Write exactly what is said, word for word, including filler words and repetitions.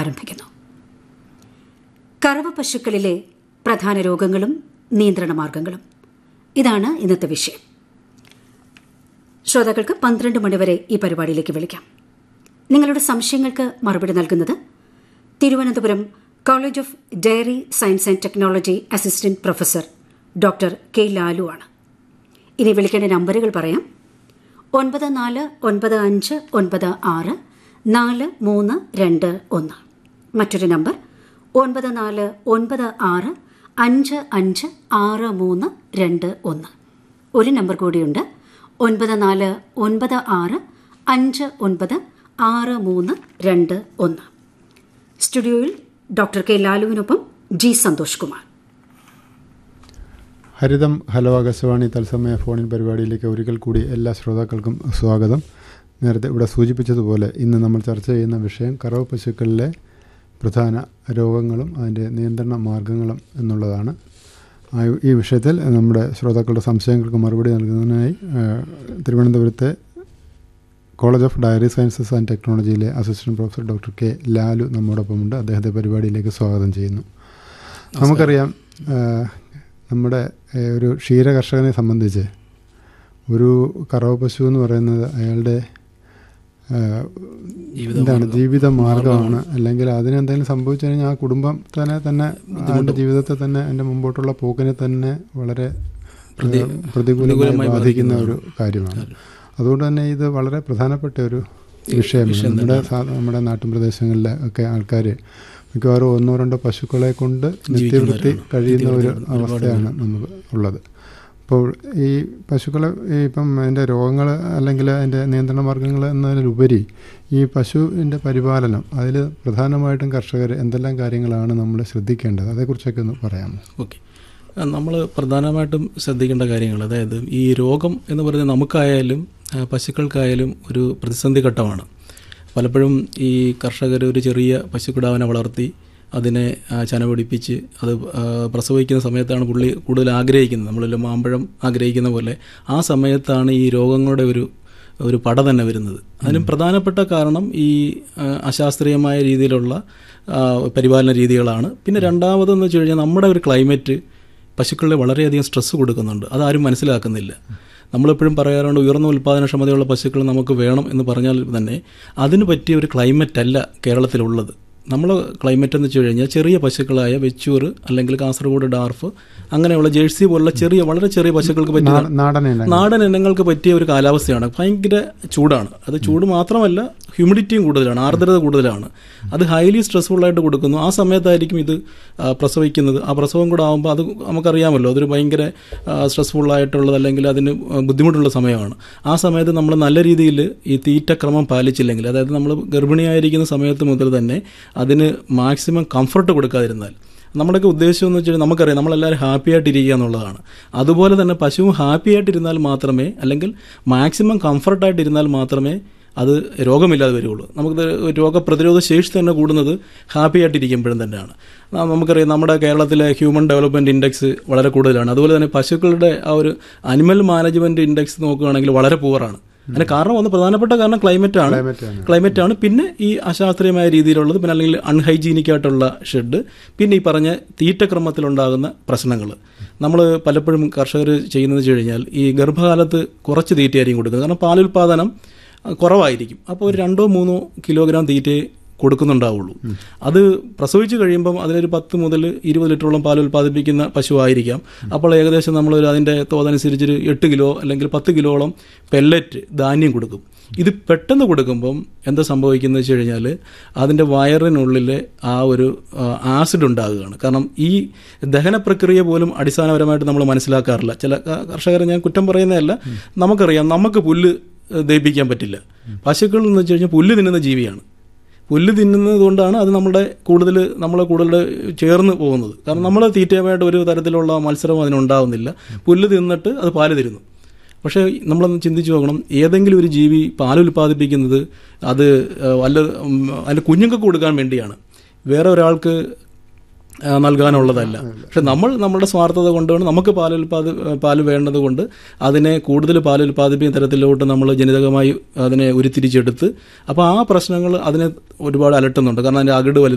ആരംഭിക്കുന്നു. കറവ പശുക്കളിലെ പ്രധാന രോഗങ്ങളും നിയന്ത്രണ മാർഗങ്ങളും ഇതാണ് ഇന്നത്തെ വിഷയം. ശ്രോതാക്കൾക്ക് പന്ത്രണ്ട് മണിവരെ ഈ പരിപാടിയിലേക്ക് വിളിക്കാം. നിങ്ങളുടെ സംശയങ്ങൾക്ക് മറുപടി നൽകുന്നത് Thiruvananthapuram college of dairy science and technology assistant professor doctor K Lalu ആണ്. ഇനി വിളിക്കേണ്ട നമ്പറുകൾ പറയാം. ഒൻപത് നാല് ഒൻപത് അഞ്ച് ഒൻപത് ആറ് നാല് മൂന്ന് രണ്ട് ഒന്ന്. മറ്റൊരു നമ്പർ ഒൻപത് നാല് ഒൻപത് ആറ് അഞ്ച് അഞ്ച് ആറ് മൂന്ന് രണ്ട് ഒന്ന്. ഒരു നമ്പർ കൂടിയുണ്ട്, ഒൻപത് നാല് ഒൻപത് ആറ് അഞ്ച് ഒൻപത് ആറ് മൂന്ന് രണ്ട് ഒന്ന്. സ്റ്റുഡിയോയിൽ doctor K ലാലുവിനൊപ്പം G Santhosh Kumar. ഹരിതം ഹലോ ആകാശവാണി തത്സമയ ഫോണിൻ പരിപാടിയിലേക്ക് ഒരിക്കൽ കൂടി എല്ലാ ശ്രോതാക്കൾക്കും സ്വാഗതം. നേരത്തെ ഇവിടെ സൂചിപ്പിച്ചതുപോലെ ഇന്ന് നമ്മൾ ചർച്ച ചെയ്യുന്ന വിഷയം കറവ പശുക്കളിലെ പ്രധാന രോഗങ്ങളും അതിൻ്റെ നിയന്ത്രണ മാർഗങ്ങളും എന്നുള്ളതാണ്. ഈ വിഷയത്തിൽ നമ്മുടെ ശ്രോതാക്കളുടെ സംശയങ്ങൾക്ക് മറുപടി നൽകുന്നതിനായി തിരുവനന്തപുരത്തെ college of diary sciences and ടെക്നോളജിയിലെ assistant professor doctor K Lalu നമ്മോടൊപ്പമുണ്ട്. അദ്ദേഹത്തെ പരിപാടിയിലേക്ക് സ്വാഗതം ചെയ്യുന്നു. നമുക്കറിയാം, നമ്മുടെ ഒരു ക്ഷീര കർഷകനെ സംബന്ധിച്ച് ഒരു കറവ പശു എന്ന് പറയുന്നത് അയാളുടെ എന്താണ് ജീവിത മാർഗമാണ്. അല്ലെങ്കിൽ അതിനെന്തെങ്കിലും സംഭവിച്ചു കഴിഞ്ഞാൽ ആ കുടുംബം തന്നെ തന്നെ അതിൻ്റെ ജീവിതത്തെ തന്നെ അതിൻ്റെ മുമ്പോട്ടുള്ള പോക്കിനെ തന്നെ വളരെ പ്രതികൂലമായി ബാധിക്കുന്ന ഒരു കാര്യമാണ്. അതുകൊണ്ട് തന്നെ ഇത് വളരെ പ്രധാനപ്പെട്ട ഒരു വിഷയമാണ്. നമ്മുടെ നമ്മുടെ നാട്ടുപ്രദേശങ്ങളിലെ ഒക്കെ ആൾക്കാർ മിക്കവാറും ഒന്നോ രണ്ടോ പശുക്കളെ കൊണ്ട് നിത്യവൃത്തി കഴിയുന്ന ഒരു അവസ്ഥയാണ് നമുക്ക് ഉള്ളത്. അപ്പോൾ ഈ പശുക്കളെ ഇപ്പം അതിൻ്റെ രോഗങ്ങൾ അല്ലെങ്കിൽ അതിൻ്റെ നിയന്ത്രണ മാർഗങ്ങൾ എന്നതിലുപരി ഈ പശുവിൻ്റെ പരിപാലനം, അതിൽ പ്രധാനമായിട്ടും കർഷകർ എന്തെല്ലാം കാര്യങ്ങളാണ് നമ്മൾ ശ്രദ്ധിക്കേണ്ടത്, അതേക്കുറിച്ചൊക്കെ ഒന്ന് പറയാമോ? ഓക്കെ, നമ്മൾ പ്രധാനമായിട്ടും ശ്രദ്ധിക്കേണ്ട കാര്യങ്ങൾ, അതായത് ഈ രോഗം എന്ന് പറയുന്നത് നമുക്കായാലും പശുക്കൾക്കായാലും ഒരു പ്രതിസന്ധി ഘട്ടമാണ്. പലപ്പോഴും ഈ കർഷകർ ഒരു ചെറിയ പശുക്കിടാവിനെ വളർത്തി അതിനെ ചന പിടിപ്പിച്ച് അത് പ്രസവിക്കുന്ന സമയത്താണ് പുള്ളി കൂടുതൽ ആഗ്രഹിക്കുന്നത്, നമ്മളെല്ലാം മാമ്പഴം ആഗ്രഹിക്കുന്ന പോലെ ആ സമയത്താണ് ഈ രോഗങ്ങളുടെ ഒരു ഒരു പട തന്നെ വരുന്നത്. അതിനും പ്രധാനപ്പെട്ട കാരണം ഈ അശാസ്ത്രീയമായ രീതിയിലുള്ള പരിപാലന രീതികളാണ്. പിന്നെ രണ്ടാമതെന്ന് വെച്ച് കഴിഞ്ഞാൽ നമ്മുടെ ഒരു ക്ലൈമറ്റ് പശുക്കളെ വളരെയധികം സ്ട്രെസ്സ് കൊടുക്കുന്നുണ്ട്. അതാരും മനസ്സിലാക്കുന്നില്ല. നമ്മളെപ്പോഴും പറയാറുണ്ട്, ഉയർന്ന ഉൽപ്പാദനക്ഷമതയുള്ള പശുക്കൾ നമുക്ക് വേണം എന്ന് പറഞ്ഞാൽ തന്നെ അതിന് പറ്റിയ ഒരു ക്ലൈമറ്റ് അല്ല കേരളത്തിലുള്ളത്. നമ്മൾ ക്ലൈമറ്റ് എന്ന് വെച്ച് കഴിഞ്ഞാൽ ചെറിയ പശുക്കളായ വെച്ചൂർ അല്ലെങ്കിൽ കാസർഗോഡ് ഡാർഫ് അങ്ങനെയുള്ള ജേഴ്സി പോലുള്ള ചെറിയ വളരെ ചെറിയ പശുക്കൾക്ക് പറ്റിയ നാടൻ ഇനങ്ങൾക്ക് പറ്റിയ ഒരു കാലാവസ്ഥയാണ്. ഭയങ്കര ചൂടാണ്. അത് ചൂട് മാത്രമല്ല, ഹ്യൂമിഡിറ്റിയും കൂടുതലാണ്, ആർദ്രത കൂടുതലാണ്. അത് ഹൈലി സ്ട്രെസ്ഫുള്ളായിട്ട് കൊടുക്കുന്നു. ആ സമയത്തായിരിക്കും ഇത് പ്രസവിക്കുന്നത്. ആ പ്രസവം കൂടെ ആകുമ്പോൾ അത് നമുക്കറിയാമല്ലോ, അതൊരു ഭയങ്കര സ്ട്രെസ്ഫുള്ളായിട്ടുള്ളത് അല്ലെങ്കിൽ അതിന് ബുദ്ധിമുട്ടുള്ള സമയമാണ്. ആ സമയത്ത് നമ്മൾ നല്ല രീതിയിൽ ഈ തീറ്റക്രമം പാലിച്ചില്ലെങ്കിൽ, അതായത് നമ്മൾ ഗർഭിണിയായിരിക്കുന്ന സമയത്ത് മുതൽ തന്നെ അതിന് മാക്സിമം കംഫർട്ട് കൊടുക്കാതിരുന്നാൽ, നമ്മുടെയൊക്കെ ഉദ്ദേശം എന്ന് വെച്ചാൽ നമുക്കറിയാം നമ്മളെല്ലാവരും ഹാപ്പി ആയിട്ടിരിക്കുക എന്നുള്ളതാണ്. അതുപോലെ തന്നെ പശുവും ഹാപ്പി ആയിട്ടിരുന്നാൽ മാത്രമേ, അല്ലെങ്കിൽ മാക്സിമം കംഫർട്ടായിട്ടിരുന്നാൽ മാത്രമേ അത് രോഗമില്ലാതെ വരുള്ളൂ. നമുക്ക് രോഗപ്രതിരോധ ശേഷി തന്നെ കൂടുന്നത് ഹാപ്പി ആയിട്ടിരിക്കുമ്പോഴും തന്നെയാണ്. നമുക്കറിയാം നമ്മുടെ കേരളത്തിലെ ഹ്യൂമൻ ഡെവലപ്മെൻറ്റ് ഇൻഡെക്സ് വളരെ കൂടുതലാണ്. അതുപോലെ തന്നെ പശുക്കളുടെ ആ ഒരു അനിമൽ മാനേജ്മെൻറ്റ് ഇൻഡെക്സ് നോക്കുകയാണെങ്കിൽ വളരെ പൂവറാണ്. അതിന് കാരണം ഒന്ന് പ്രധാനപ്പെട്ട കാരണം ക്ലൈമറ്റാണ് ക്ലൈമറ്റാണ് പിന്നെ ഈ അശാസ്ത്രീയമായ രീതിയിലുള്ളത്, പിന്നെ അല്ലെങ്കിൽ അൺഹൈജീനിക് ആയിട്ടുള്ള ഷെഡ്, പിന്നെ ഈ പറഞ്ഞ തീറ്റക്രമത്തിലുണ്ടാകുന്ന പ്രശ്നങ്ങൾ. നമ്മൾ പലപ്പോഴും കർഷകർ ചെയ്യുന്നത് വെച്ച് കഴിഞ്ഞാൽ ഈ ഗർഭകാലത്ത് കുറച്ച് തീറ്റയായിരിക്കും കൊടുക്കുന്നത്. കാരണം പാലുൽപാദനം കുറവായിരിക്കും. അപ്പോൾ ഒരു രണ്ടോ മൂന്നോ കിലോഗ്രാം തീറ്റയെ കൊടുക്കുന്നുണ്ടാവുള്ളൂ. അത് പ്രസവിച്ച് കഴിയുമ്പം അതിനൊരു പത്ത് മുതൽ ഇരുപത് ലിറ്ററോളം പാൽ ഉൽപ്പാദിപ്പിക്കുന്ന പശുവായിരിക്കാം. അപ്പോൾ ഏകദേശം നമ്മളൊരു അതിൻ്റെ തോതനുസരിച്ചൊരു എട്ട് കിലോ അല്ലെങ്കിൽ പത്ത് കിലോളം പെല്ലറ്റ് ധാന്യം കൊടുക്കും. ഇത് പെട്ടെന്ന് കൊടുക്കുമ്പം എന്താ സംഭവിക്കുന്നത് വെച്ച് കഴിഞ്ഞാൽ അതിൻ്റെ വയറിനുള്ളിലെ ആ ഒരു ആസിഡ് ഉണ്ടാകുകയാണ്. കാരണം ഈ ദഹന പ്രക്രിയ പോലും അടിസ്ഥാനപരമായിട്ട് നമ്മൾ മനസ്സിലാക്കാറില്ല. ചില കർഷകരെ ഞാൻ കുറ്റം പറയുന്നതല്ല, നമുക്കറിയാം നമുക്ക് പുല്ല് ദഹിപ്പിക്കാൻ പറ്റില്ല. പശുക്കൾ എന്ന് വെച്ച് കഴിഞ്ഞാൽ പുല്ല് തിന്നുന്ന ജീവിയാണ്. പുല്ല് തിന്നുന്നത് കൊണ്ടാണ് അത് നമ്മുടെ കൂടുതൽ നമ്മളെ കൂടുതൽ ചേർന്ന് പോകുന്നത്. കാരണം നമ്മൾ തീറ്റയുമായിട്ട് ഒരു തരത്തിലുള്ള മത്സരം അതിനുണ്ടാവുന്നില്ല. പുല്ല് തിന്നിട്ട് അത് പാല് തരുന്നു. പക്ഷേ നമ്മളൊന്ന് ചിന്തിച്ച് നോക്കണം, ഏതെങ്കിലും ഒരു ജീവി പാൽ ഉൽപ്പാദിപ്പിക്കുന്നത് അത് വല്ല അതിൻ്റെ കുഞ്ഞുങ്ങൾക്ക് കൊടുക്കാൻ വേണ്ടിയാണ്, വേറെ ഒരാൾക്ക് നൽകാനുള്ളതല്ല. പക്ഷെ നമ്മൾ നമ്മുടെ സ്വാർത്ഥത കൊണ്ടാണ് നമുക്ക് പാൽ ഉൽപ്പാദി പാല് വേണ്ടത് കൊണ്ട് അതിനെ കൂടുതൽ പാൽ ഉൽപ്പാദിപ്പിക്കുന്ന തരത്തിലോട്ട് നമ്മൾ ജനിതകമായി അതിനെ ഉരുത്തിരിച്ചെടുത്ത്, അപ്പോൾ ആ പ്രശ്നങ്ങൾ അതിനെ ഒരുപാട് അലട്ടുന്നുണ്ട്. കാരണം അതിൻ്റെ അകിട് വലുത്